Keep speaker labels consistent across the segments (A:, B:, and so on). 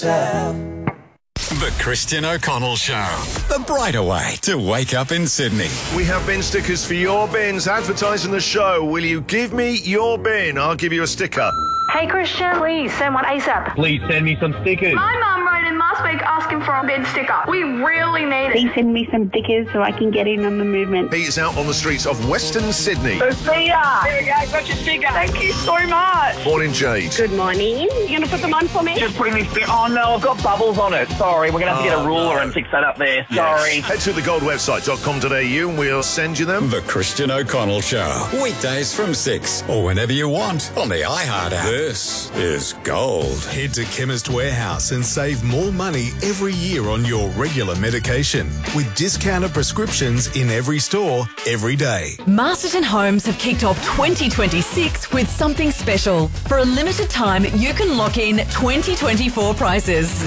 A: The Christian O'Connell Show. The brighter way to wake up in Sydney.
B: We have bin stickers for your bins advertising the show. Will you give me your bin? I'll give you a sticker.
C: Hey Christian, please send one ASAP.
D: Please send me some stickers.
C: My mum wrote in last week asking for a bin sticker. We really need it.
E: Please send me some stickers so I can get in on the movement.
B: He's out on the streets of Western Sydney.
C: Sophia! There we go, got your sticker. Thank you so much.
B: Morning, Jade.
E: Good morning. You going to put them on for me?
D: Just putting this. Oh no, I've got bubbles on it. Sorry, we're going to have to get a ruler and fix that up there. Sorry.
B: Yes. Head to thegoldwebsite.com.au and we'll send you them.
A: The Christian O'Connell Show. Weekdays from 6 or whenever you want on the iHeart app. This is gold.
F: Head to Chemist Warehouse and save more money every year on your regular medication with discounted prescriptions in every store, every day.
G: Masterton Homes have kicked off 2026 with something special. For a limited time, you can lock in 2024 prices.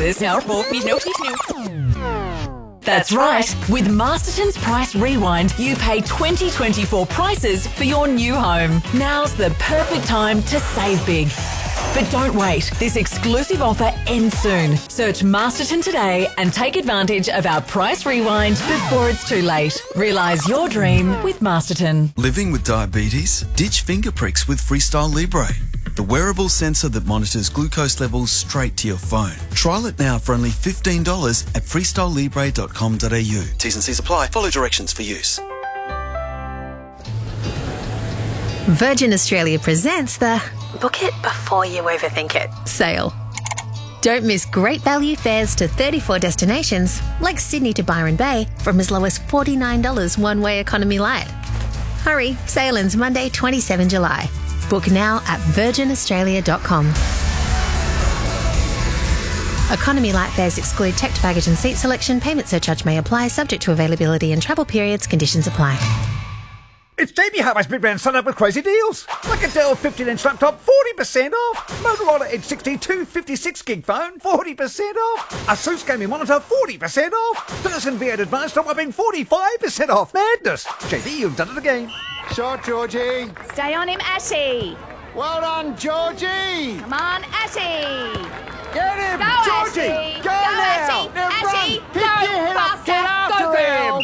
G: That's right. With Masterton's Price Rewind, you pay 2024 prices for your new home. Now's the perfect time to save big. But don't wait. This exclusive offer ends soon. Search Masterton today and take advantage of our Price Rewind before it's too late. Realise your dream with Masterton.
H: Living with diabetes? Ditch finger pricks with Freestyle Libre, the wearable sensor that monitors glucose levels straight to your phone. Trial it now for only $15 at freestylelibre.com.au. T's and C's apply. Follow directions for use.
I: Virgin Australia presents the Book It Before You Overthink It sale. Don't miss great value fares to 34 destinations, like Sydney to Byron Bay, from as low as $49 one-way economy light. Hurry, sale ends Monday, 27 July. Book now at virginaustralia.com. Economy light fares exclude checked baggage and seat selection. Payment surcharge may apply, subject to availability and travel periods. Conditions apply.
J: It's JB Hi-Fi's Big Brand Sun Up with crazy deals. Like a Dell 15-inch laptop, 40% off. Motorola Edge 62 56-gig phone, 40% off. Asus gaming monitor, 40% off. Dyson V8 Advanced top upping, 45% off. Madness. JB, you've done it again.
K: Shot, Georgie.
L: Stay on him, Ashy.
K: Well done, Georgie.
L: Come on, Ashy.
K: Get him,
L: Go,
K: Georgie.
L: Ashy.
K: Go now.
L: Ashy. Ashy.
K: Pick your head up. Get after him.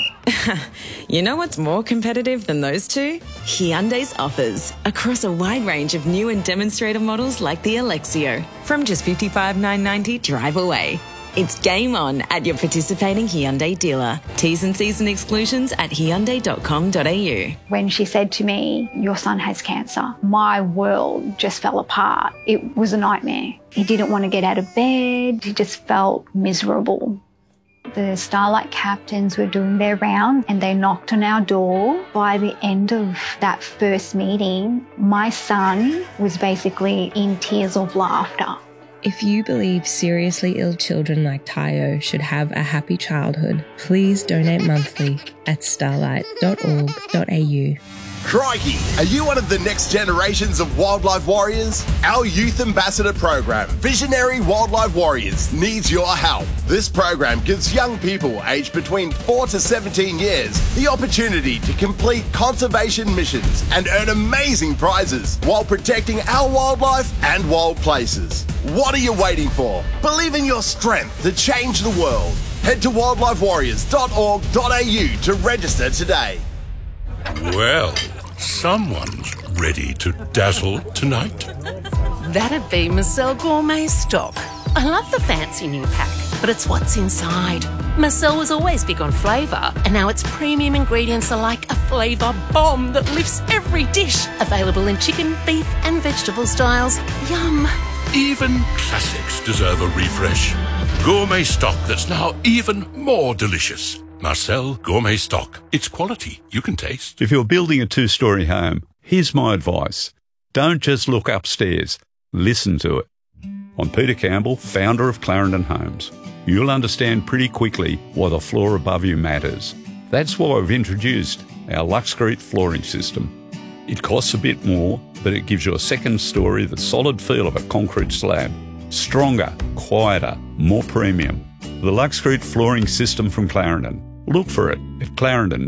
M: You know what's more competitive than those two? Hyundai's offers across a wide range of new and demonstrator models like the Alexio. From just $55,990 drive away. It's game on at your participating Hyundai dealer. T's and C's and exclusions at hyundai.com.au.
N: When she said to me, "Your son has cancer," my world just fell apart. It was a nightmare. He didn't want to get out of bed. He just felt miserable. The Starlight captains were doing their round and they knocked on our door. By the end of that first meeting, my son was basically in tears of laughter.
O: If you believe seriously ill children like Tayo should have a happy childhood, please donate monthly at starlight.org.au.
P: Crikey! Are you one of the next generations of wildlife warriors? Our Youth Ambassador program, Visionary Wildlife Warriors, needs your help. This program gives young people aged between 4 to 17 years the opportunity to complete conservation missions and earn amazing prizes while protecting our wildlife and wild places. What are you waiting for? Believe in your strength to change the world. Head to wildlifewarriors.org.au to register today.
Q: Well, someone's ready to dazzle tonight.
R: That'd be Marcel Gourmet Stock. I love the fancy new pack, but it's what's inside. Marcel was always big on flavour, and now its premium ingredients are like a flavour bomb that lifts every dish. Available in chicken, beef and vegetable styles. Yum!
Q: Even classics deserve a refresh. Gourmet Stock that's now even more delicious. Marcel Gourmet Stock. It's quality you can taste.
S: If you're building a 2-story home, here's my advice. Don't just look upstairs. Listen to it. I'm Peter Campbell, founder of Clarendon Homes. You'll understand pretty quickly why the floor above you matters. That's why we've introduced our Luxcrete flooring system. It costs a bit more, but it gives you a second story the solid feel of a concrete slab. Stronger, quieter, more premium. The Luxcrete flooring system from Clarendon. Look for it at clarendon.com.au.